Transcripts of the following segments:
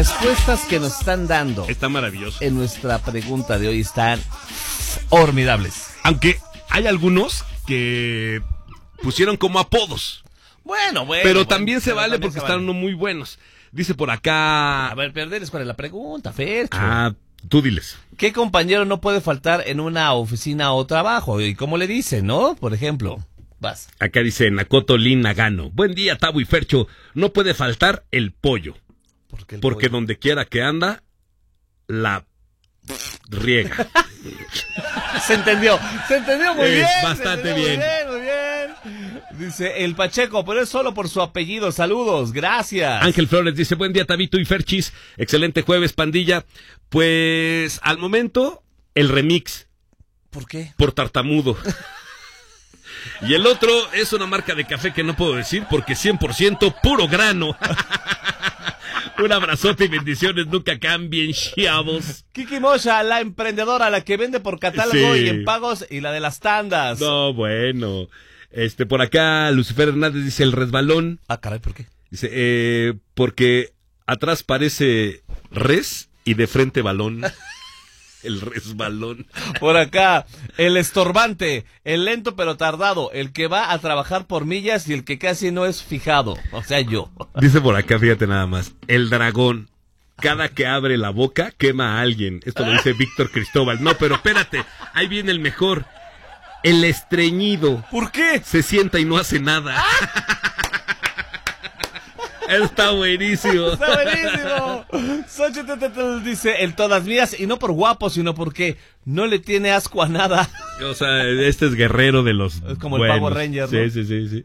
Respuestas que nos están dando. Está maravilloso. En nuestra pregunta de hoy están formidables. Aunque hay algunos que pusieron como apodos. Bueno. Pero también se vale porque están muy buenos. Dice por acá... A ver, perderles cuál es la pregunta, Fercho. Tú diles. ¿Qué compañero no puede faltar en una oficina o trabajo? ¿Y cómo le dicen, no? Por ejemplo, vas. Acá dice Nakoto Lin Nagano. Buen día, Tabo y Fercho. No puede faltar el pollo. Porque donde quiera que anda, la riega. Se entendió muy bien. Bastante bien. Muy bien. Dice el Pacheco, pero es solo por su apellido. Saludos, gracias. Ángel Flores dice, buen día, Tabito y Ferchis. Excelente jueves, pandilla. Pues, al momento, el remix. ¿Por qué? Por tartamudo. Y el otro es una marca de café que no puedo decir porque 100% puro grano. Un abrazote y bendiciones, nunca cambien, chavos. Kiki Mocha, la emprendedora, la que vende por catálogo Sí. y en pagos, y la de las tandas. No, bueno. Por acá, Lucifer Hernández dice el resbalón. Caray, ¿por qué? Dice, porque atrás parece res y de frente balón. El resbalón. Por acá, el estorbante, el lento pero tardado, el que va a trabajar por millas y el que casi no es fijado. O sea, yo. Dice por acá, fíjate nada más, el dragón, cada que abre la boca quema a alguien. Esto lo dice Víctor Cristóbal. No, pero espérate, ahí viene el mejor. El estreñido. ¿Por qué? Se sienta y no hace nada. Está buenísimo. Está buenísimo. Xochitl dice, el todas mías, y no por guapo, sino porque no le tiene asco a nada. O sea, este es guerrero de los Es como buenos. el Power Ranger, ¿no? Sí.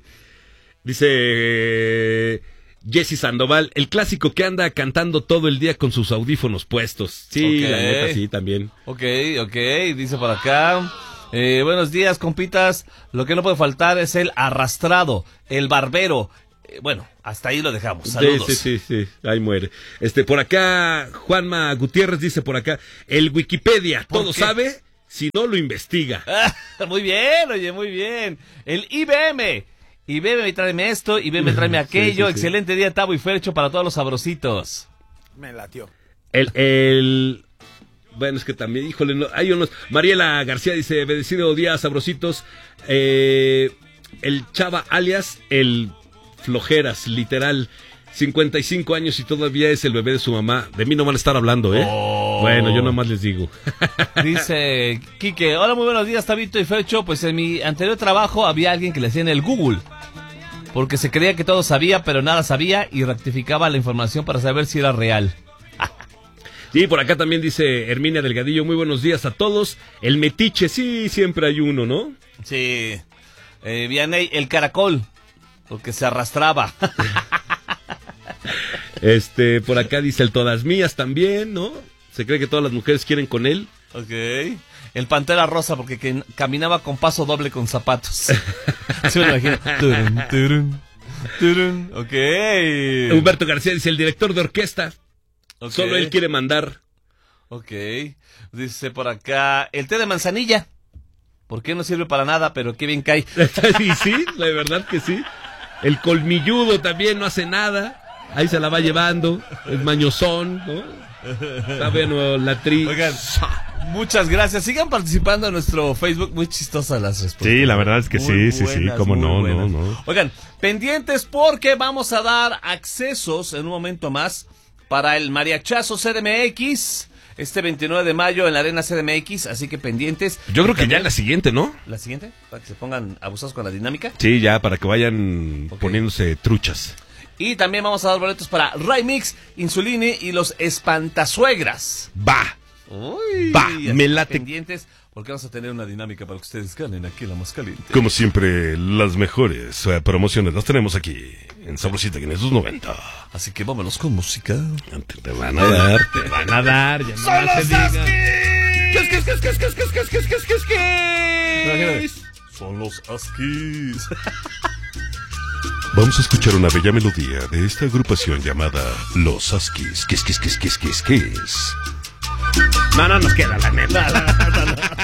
Dice Jesse Sandoval, el clásico que anda cantando todo el día con sus audífonos puestos. Sí, Ok. la neta sí, también. Ok, dice por acá. Buenos días, compitas. Lo que no puede faltar es el arrastrado, el barbero. Bueno, hasta ahí lo dejamos. Saludos. Sí, ahí muere. Por acá, Juanma Gutiérrez dice por acá, el Wikipedia, todo qué? sabe si no lo investiga. Muy bien, oye, muy bien. El IBM. IBM, tráeme esto, IBM, tráeme aquello. Sí. Excelente día, Tabo y Fercho, para todos los sabrositos. Me latió. Bueno, es que también, híjole, no, hay unos. Mariela García dice, bendecido día, sabrositos. El Chava alias, el Flojeras, literal, 55 años y todavía es el bebé de su mamá. De mí no van a estar hablando, ¿eh? Oh. Bueno, yo nomás les digo. Dice Quique, hola, muy buenos días, Tabito y Fercho. Pues en mi anterior trabajo había alguien que le hacía en el Google, porque se creía que todo sabía, pero nada sabía, y rectificaba la información para saber si era real. Sí, por acá también dice Herminia Delgadillo, muy buenos días a todos. El metiche, sí, siempre hay uno, ¿no? Sí. Vianey, el caracol, porque se arrastraba. Por acá dice el todas mías también, ¿no? Se cree que todas las mujeres quieren con él. Ok. El Pantera Rosa, porque caminaba con paso doble con zapatos. Se me lo imagino. Turun. Ok. Humberto García dice el director de orquesta. Ok. Solo él quiere mandar. Ok. Dice por acá, el té de manzanilla. ¿Por qué no sirve para nada? Pero qué bien cae. Y sí, la verdad que sí. El colmilludo también no hace nada. Ahí se la va llevando. Es mañosón, ¿no? Está bueno la Oigan, muchas gracias. Sigan participando en nuestro Facebook. Muy chistosas las respuestas. Sí, la verdad es que Muy sí, buenas, cómo muy no, buenas. no. Oigan, pendientes porque vamos a dar accesos en un momento más para el Mariachazo CDMX este 29 de mayo en la Arena CDMX, así que pendientes. Yo creo que ya en la siguiente, ¿no? ¿La siguiente? Para que se pongan abusados con la dinámica. Sí, ya, para que vayan Ok. poniéndose truchas. Y también vamos a dar boletos para Raimix, Insulini y los Espantasuegras. Va, Uy, Va, así me que late. pendientes porque vamos a tener una dinámica para que ustedes ganen aquí en La Más Caliente. como siempre, las mejores promociones las tenemos aquí en Sabrosita Guinness 90. Así que vámonos con música. Te van a dar, ya no se diga. ¿Qué? Son los Askis. Vamos a escuchar una bella melodía de esta agrupación llamada Los Askis. Kiss. No nos queda la neta.